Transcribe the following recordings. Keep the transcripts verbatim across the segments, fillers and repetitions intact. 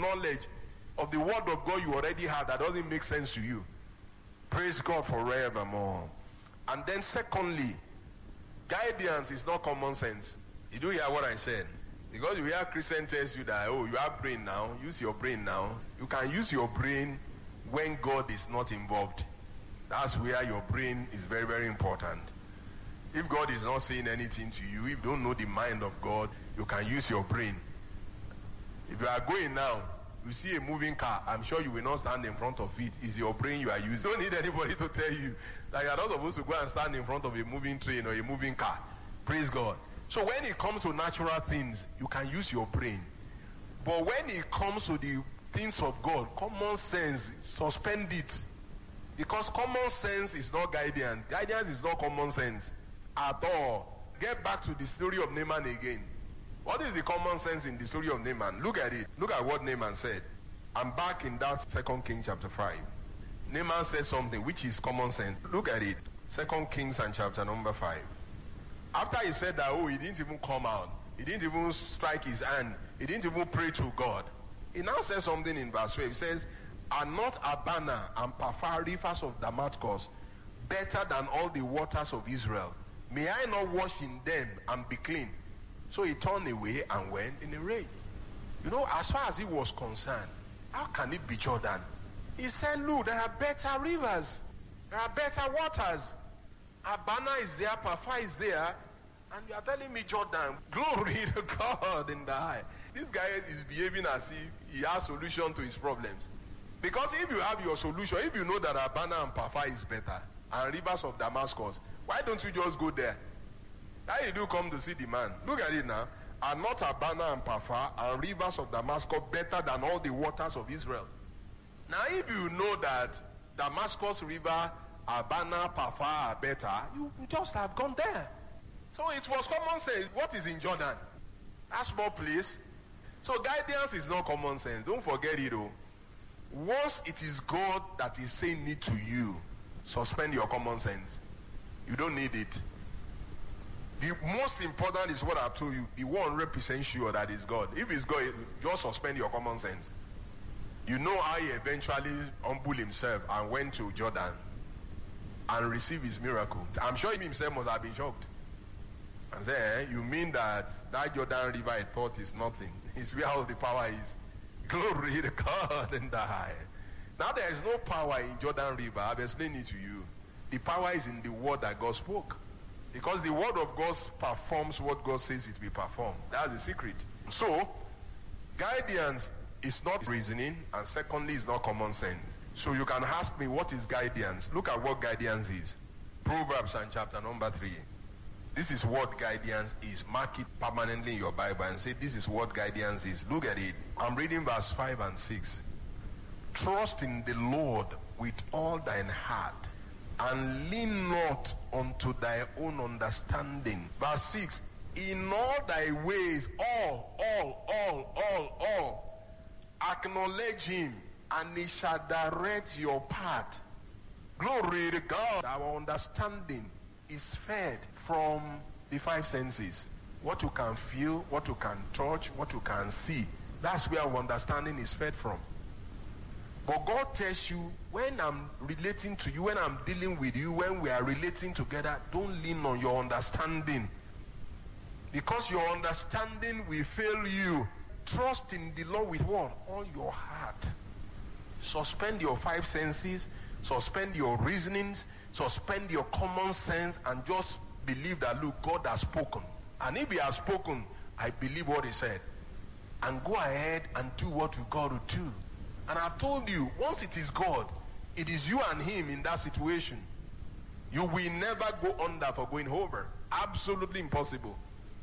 knowledge of the word of God you already have that doesn't make sense to you. Praise God forevermore. And then secondly, guidance is not common sense. You do hear what I said? Because you hear Christian tells you that, oh, you have brain now, use your brain now. You can use your brain when God is not involved. That's where your brain is very, very important. If God is not saying anything to you, if you don't know the mind of God, you can use your brain. If you are going now, you see a moving car, I'm sure you will not stand in front of it. It's your brain you are using. You don't need anybody to tell you that you are not supposed to go and stand in front of a moving train or a moving car. Praise God. So when it comes to natural things, you can use your brain. But when it comes to the things of God, common sense, suspend it. Because common sense is not guidance. Guidance is not common sense at all. Get back to the story of Naaman again. What is the common sense in the story of Naaman? Look at it. Look at what Naaman said. I'm back in that Second Kings chapter five. Naaman said something which is common sense. Look at it. Second Kings and chapter number five. After he said that, oh, he didn't even come out. He didn't even strike his hand. He didn't even pray to God. He now says something in verse twelve. He says, are not Abana and Paphar, rivers of Damascus, better than all the waters of Israel? May I not wash in them and be clean? So he turned away and went in a rage. You know, as far as he was concerned, how can it be Jordan? He said, look, there are better rivers. There are better waters. Abana is there, Paphar is there, and you are telling me Jordan. Glory to God in the high. This guy is behaving as if he has solution to his problems. Because if you have your solution, if you know that Abana and Paphar is better, and rivers of Damascus, why don't you just go there? Now you do come to see the man. Look at it now. Are not Abana and Paphar and rivers of Damascus better than all the waters of Israel? Now if you know that Damascus river, Abana, Paphar are better, you just have gone there. So it was common sense. What is in Jordan? A small place. So guidance is not common sense. Don't forget it though. Once it is God that is saying it to you, suspend your common sense. You don't need it. The most important is what I've told you. Be one hundred percent sure that it's God. If it's God, just suspend your common sense. You know how he eventually humbled himself and went to Jordan and received his miracle. I'm sure he himself must have been shocked. And say, eh, you mean that that Jordan river I thought is nothing? It's where all the power is. Glory to God in the high. Now there is no power in Jordan river. I've explained it to you. The power is in the word that God spoke. Because the word of God performs what God says it will perform. That's the secret. So, guidance is not reasoning, and secondly, it's not common sense. So you can ask me, what is guidance? Look at what guidance is. Proverbs and chapter number three. This is what guidance is. Mark it permanently in your Bible and say, this is what guidance is. Look at it. I'm reading verse five and six. Trust in the Lord with all thine heart, and lean not unto thy own understanding. Verse six. In all thy ways, all, all, all, all, all, acknowledge him, and he shall direct your path. Glory to God. Our understanding is fed from the five senses. What you can feel, what you can touch, what you can see. That's where our understanding is fed from. But God tells you, when I'm relating to you, when I'm dealing with you, when we are relating together, don't lean on your understanding. Because your understanding will fail you. Trust in the Lord with what? All your heart. Suspend your five senses, suspend your reasonings, suspend your common sense, and just believe that, look, God has spoken. And if he has spoken, I believe what he said. And go ahead and do what you got to do. And I've told you, once it is God, it is you and him in that situation. You will never go under for going over. Absolutely impossible.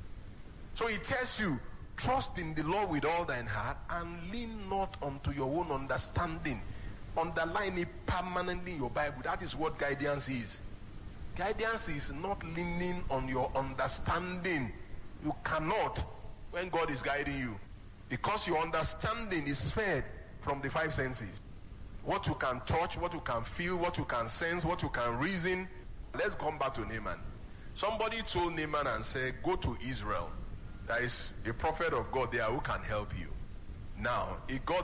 So he tells you, trust in the Lord with all thine heart, and lean not unto your own understanding. Underline it permanently in your Bible. That is what guidance is. Guidance is not leaning on your understanding. You cannot when God is guiding you. Because your understanding is fed from the five senses. What you can touch, what you can feel, what you can sense, what you can reason. Let's come back to Naaman. Somebody told Naaman and said, go to Israel. There is a prophet of God there who can help you. Now, he got